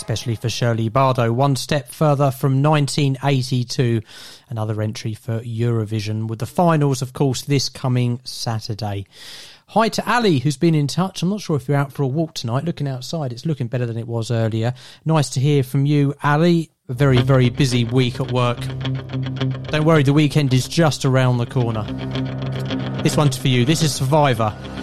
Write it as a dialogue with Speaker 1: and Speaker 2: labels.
Speaker 1: especially for Shirley Bardo. One step further from 1982, another entry for Eurovision, with the finals, of course, this coming Saturday. Hi to Ali, who's been in touch. I'm not sure if you're out for a walk tonight. Looking outside, it's looking better than it was earlier. Nice to hear from you, Ali. A very, very busy week at work. Don't worry, the weekend is just around the corner. This one's for you. This is Survivor.